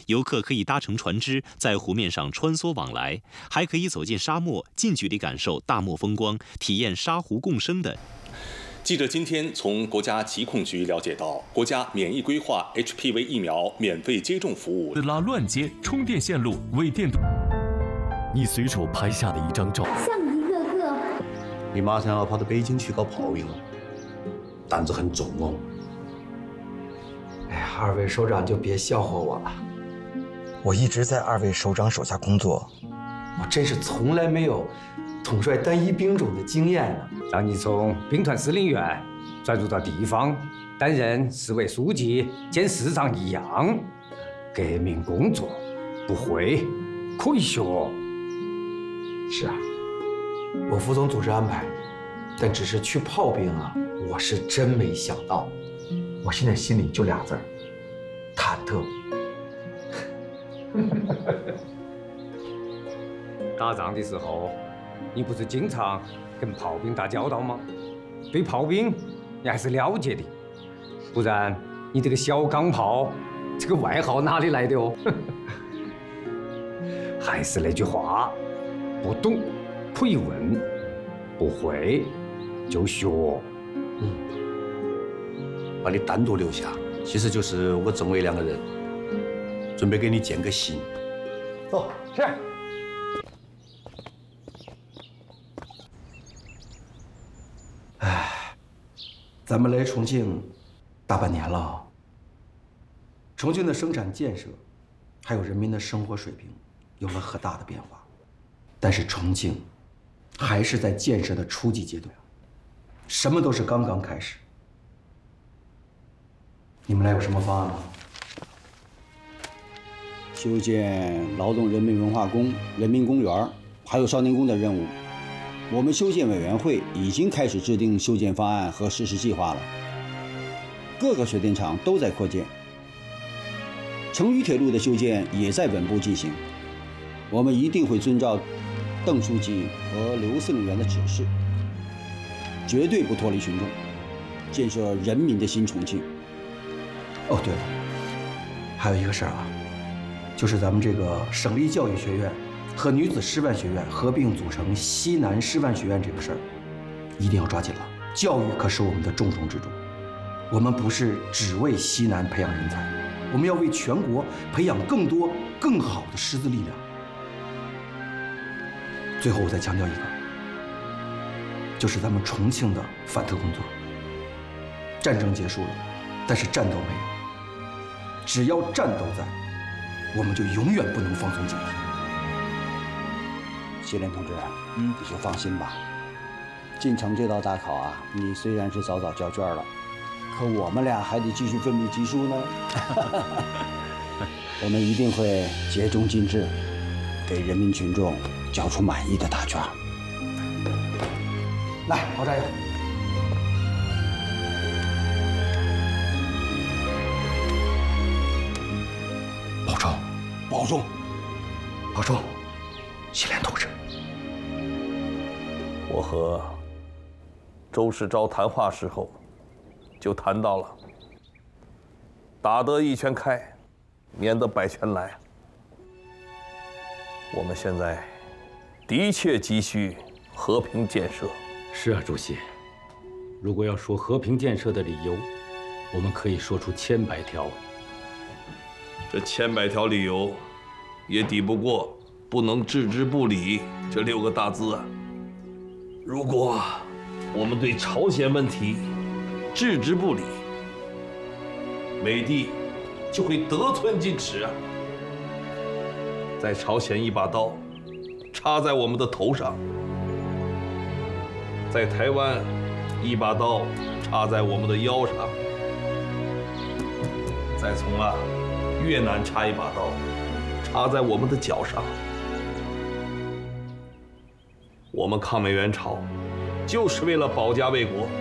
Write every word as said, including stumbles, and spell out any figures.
游客可以搭乘船只在湖面上穿梭往来，还可以走进沙漠，近距离感受大漠风光，体验沙湖共生的。 记者今天从国家疾控局了解到，国家免疫规划 H P V 疫苗免费接种服务。 拉乱接充电线路为电动。你随手拍下的一张照， 像一个个。 你马上要跑到北京去搞炮兵了，担子很重哦。 哎呀，二位首长就别笑话我了。 我一直在二位首长手下工作， 我真是从来没有统帅单一兵种的经验呢。 让你从兵团司令员转入到地方，担任市委书记兼市长一样，革命工作不会可以学。 是啊，我服从组织安排，但只是去炮兵啊，我是真没想到。我现在心里就俩字儿：忐忑。 打仗的时候，你不是经常跟炮兵打交道吗？对炮兵你还是了解的，不然你这个小钢炮这个外号哪里来的哦？还是那句话，不懂可以问，不会就学。 嗯，把你单独留下，其实就是我郑伟两个人准备给你建个信。 走，是。哎，咱们来重庆大半年了，重庆的生产建设，还有人民的生活水平有了很大的变化，但是重庆还是在建设的初级阶段，什么都是刚刚开始。你们俩有什么方案吗？ 修建劳动人民文化宫、人民公园，还有少年宫的任务，我们修建委员会已经开始制定修建方案和实施计划了。各个水电厂都在扩建，成渝铁路的修建也在稳步进行。我们一定会遵照邓书记和刘司令员的指示，绝对不脱离群众，建设人民的新重庆。 哦，对了，还有一个事儿啊，就是咱们这个省立教育学院和女子师范学院合并组成西南师范学院这个事儿，一定要抓紧了。教育可是我们的重中之重，我们不是只为西南培养人才，我们要为全国培养更多更好的师资力量。最后我再强调一个，就是咱们重庆的反特工作。战争结束了，但是战斗没有。只要战斗在，我们就永远不能放松警惕。 谢连同志，嗯，你就放心吧。进城这道大考啊，你虽然是早早交卷了，可我们俩还得继续奋笔疾书呢。我们一定会竭忠尽智，给人民群众交出满意的答卷。 来，郝战友。保重，保重，保重，谢连同志。 我和周世钊谈话时候，就谈到了打得一拳开，免得百拳来。我们现在的确急需和平建设。 是啊，主席，如果要说和平建设的理由，我们可以说出千百条。 这千百条理由，也抵不过“不能置之不理”这六个大字啊。如果我们对朝鲜问题置之不理，美帝就会得寸进尺啊！在朝鲜一把刀插在我们的头上，在台湾一把刀插在我们的腰上，再从啊越南插一把刀插在我们的脚上。我们抗美援朝，就是为了保家卫国。